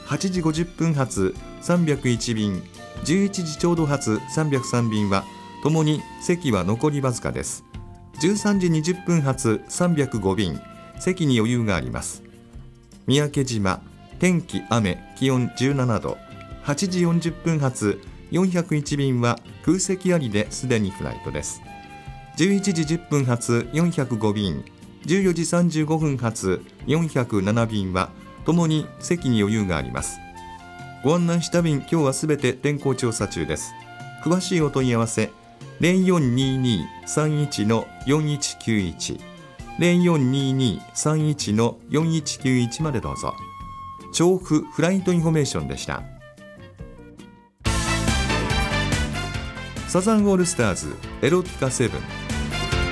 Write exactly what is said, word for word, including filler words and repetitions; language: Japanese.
はちじごじゅっぷん発さんびゃくいち便、じゅういちじちょうど発さんびゃくさん便はともに席は残りわずかです。じゅうさんじにじゅっぷん発さんびゃくご便、席に余裕があります。三宅島、天気雨、気温じゅうななど、はちじよんじゅっぷん発よんひゃくいち便は空席ありですでにフライトです。じゅういちじじゅっぷん発よんひゃくご便、じゅうよじさんじゅうごふん発よんひゃくなな便はともに席に余裕があります。ご案内した便、今日はすべて天候調査中です。詳しいお問い合わせゼロよんにーにーさんいちのよんいちきゅういち ゼロよんにーにーさんいちのよんいちきゅういちまでどうぞ。調布フライトインフォメーションでした。サザンオールスターズエロティカセブン。